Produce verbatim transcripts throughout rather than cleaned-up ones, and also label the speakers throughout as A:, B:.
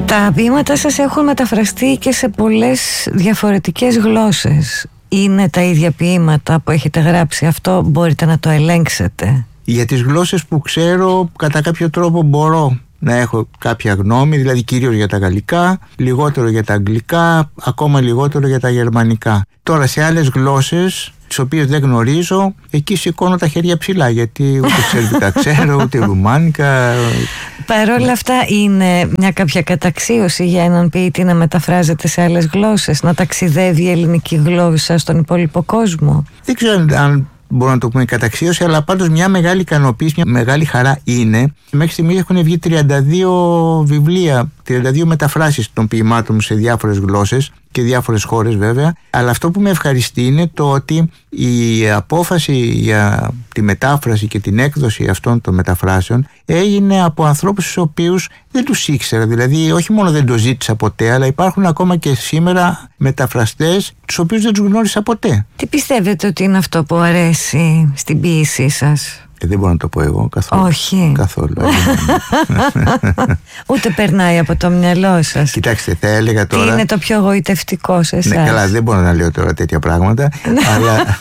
A: Τα ποίηματά σας έχουν μεταφραστεί και σε πολλές διαφορετικές γλώσσες. Είναι τα ίδια ποίηματα που έχετε γράψει? Αυτό μπορείτε να το ελέγξετε?
B: Για τις γλώσσες που ξέρω, κατά κάποιο τρόπο μπορώ να έχω κάποια γνώμη, δηλαδή κυρίως για τα γαλλικά, λιγότερο για τα αγγλικά, ακόμα λιγότερο για τα γερμανικά. Τώρα σε άλλες γλώσσες, τις οποίες δεν γνωρίζω, εκεί σηκώνω τα χέρια ψηλά, γιατί ούτε σερβικά ξέρω, ούτε ρουμάνικα.
A: Παρ' όλα αυτά, είναι μια κάποια καταξίωση για έναν ποιητή να μεταφράζεται σε άλλες γλώσσες, να ταξιδεύει η ελληνική γλώσσα στον υπόλοιπο κόσμο?
B: Δεν ξέρω αν μπορώ να το πούμε καταξίωση, αλλά πάντως μια μεγάλη ικανοποίηση, μια μεγάλη χαρά είναι. Μέχρι στιγμής έχουν βγει τριάντα δύο βιβλία, τριάντα δύο μεταφράσεις των ποιημάτων μου σε διάφορες γλώσσες και διάφορες χώρες βέβαια. Αλλά αυτό που με ευχαριστεί είναι το ότι η απόφαση για τη μετάφραση και την έκδοση αυτών των μεταφράσεων έγινε από ανθρώπους τους οποίους δεν τους ήξερα. Δηλαδή, όχι μόνο δεν το ζήτησα ποτέ, αλλά υπάρχουν ακόμα και σήμερα μεταφραστές τους οποίους δεν τους γνώρισα ποτέ.
A: Τι πιστεύετε ότι είναι αυτό που αρέσει στην ποίησή σας?
B: Ε, δεν μπορώ να το πω εγώ καθόλου.
A: Όχι.
B: Καθόλου.
A: Ούτε περνάει από το μυαλό σας.
B: Κοιτάξτε, θα έλεγα τώρα.
A: Τι είναι το πιο γοητευτικό σε εσάς?
B: Ναι, καλά, δεν μπορώ να λέω τώρα τέτοια πράγματα. Αλλά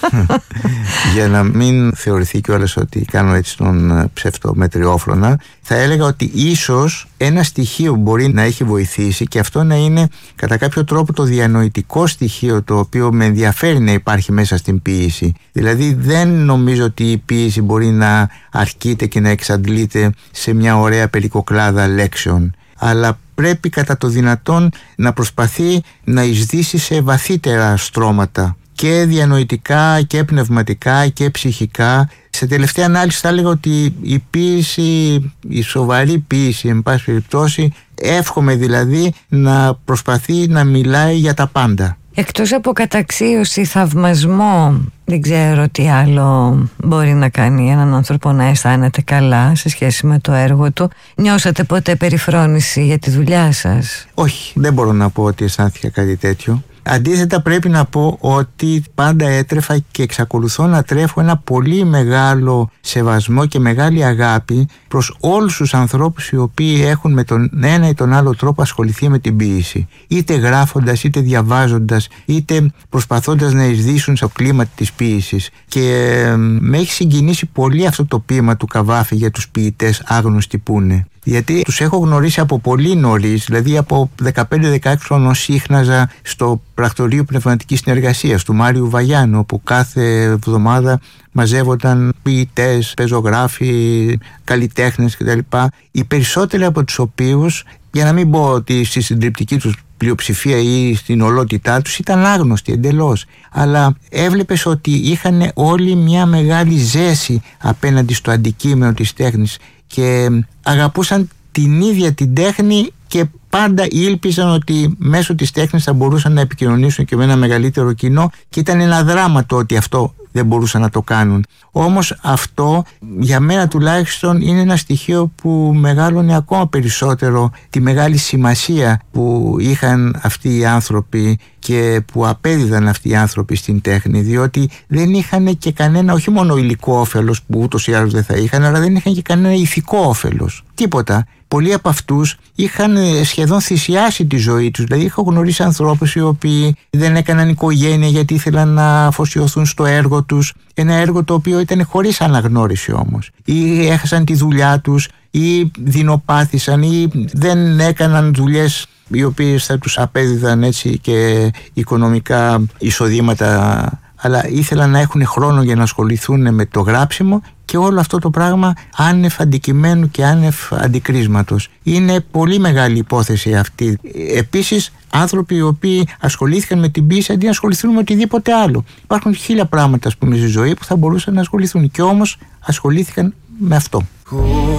B: για να μην θεωρηθεί κιόλας ότι κάνω έτσι τον ψευτομετριόφρονα, θα έλεγα ότι ίσως ένα στοιχείο μπορεί να έχει βοηθήσει, και αυτό να είναι κατά κάποιο τρόπο το διανοητικό στοιχείο, το οποίο με ενδιαφέρει να υπάρχει μέσα στην ποίηση. Δηλαδή, δεν νομίζω ότι η ποίηση μπορεί να αρκείται και να εξαντλείται σε μια ωραία περικοκλάδα λέξεων, αλλά πρέπει κατά το δυνατόν να προσπαθεί να εισδύσει σε βαθύτερα στρώματα, και διανοητικά και πνευματικά και ψυχικά. Σε τελευταία ανάλυση θα έλεγα ότι η ποίηση, η σοβαρή ποίηση εν πάση περιπτώσει, εύχομαι δηλαδή να προσπαθεί να μιλάει για τα πάντα.
A: Εκτός από καταξίωση, θαυμασμό, δεν ξέρω τι άλλο μπορεί να κάνει έναν άνθρωπο να αισθάνεται καλά σε σχέση με το έργο του. Νιώσατε ποτέ περιφρόνηση για τη δουλειά σας?
B: Όχι, δεν μπορώ να πω ότι αισθάνθηκα κάτι τέτοιο. Αντίθετα, πρέπει να πω ότι πάντα έτρεφα και εξακολουθώ να τρέφω ένα πολύ μεγάλο σεβασμό και μεγάλη αγάπη προς όλους τους ανθρώπους οι οποίοι έχουν με τον ένα ή τον άλλο τρόπο ασχοληθεί με την ποίηση. Είτε γράφοντας, είτε διαβάζοντας, είτε προσπαθώντας να εισδύσουν στο κλίμα της ποίησης. Και ε, με έχει συγκινήσει πολύ αυτό το ποίημα του Καβάφη για τους ποιητές άγνωστοι που είναι. Γιατί τους έχω γνωρίσει από πολύ νωρίς, δηλαδή από δεκαπέντε δεκαέξι χρονών σύχναζα στο πρακτορείο πνευματικής συνεργασίας του Μάριου Βαγιάννου, όπου κάθε εβδομάδα μαζεύονταν ποιητές, πεζογράφοι, καλλιτέχνες κτλ. Οι περισσότεροι από τους οποίους, για να μην πω ότι στη συντριπτική τους πλειοψηφία ή στην ολότητά τους, ήταν άγνωστοι εντελώς, αλλά έβλεπες ότι είχαν όλοι μια μεγάλη ζέση απέναντι στο αντικείμενο της τέχνης και αγαπούσαν την ίδια την τέχνη, και πάντα ήλπιζαν ότι μέσω της τέχνης θα μπορούσαν να επικοινωνήσουν και με ένα μεγαλύτερο κοινό, και ήταν ένα δράμα το ότι αυτό δεν μπορούσαν να το κάνουν. Όμως αυτό για μένα τουλάχιστον είναι ένα στοιχείο που μεγάλωνε ακόμα περισσότερο τη μεγάλη σημασία που είχαν αυτοί οι άνθρωποι και που απέδιδαν αυτοί οι άνθρωποι στην τέχνη, διότι δεν είχαν και κανένα, όχι μόνο υλικό όφελος που ούτως ή άλλως δεν θα είχαν, αλλά δεν είχαν και κανένα ηθικό όφελος. Τίποτα. Πολλοί από αυτούς είχαν σχεδόν θυσιάσει τη ζωή τους. Δηλαδή, έχω γνωρίσει ανθρώπους οι οποίοι δεν έκαναν οικογένεια γιατί ήθελαν να αφοσιωθούν στο έργο τους. Ένα έργο το οποίο ήταν χωρίς αναγνώριση όμως. Ή έχασαν τη δουλειά τους, ή δεινοπάθησαν, ή δεν έκαναν δουλειές οι οποίες θα τους απέδιδαν έτσι και οικονομικά εισοδήματα, αλλά ήθελαν να έχουν χρόνο για να ασχοληθούν με το γράψιμο, και όλο αυτό το πράγμα άνευ αντικειμένου και άνευ αντικρίσματος. Είναι πολύ μεγάλη υπόθεση αυτή. Επίσης, άνθρωποι οι οποίοι ασχολήθηκαν με την ποίηση αντί να ασχοληθούν με οτιδήποτε άλλο. Υπάρχουν χίλια πράγματα, ας πούμε, στη ζωή που θα μπορούσαν να ασχοληθούν, και όμως ασχολήθηκαν με αυτό.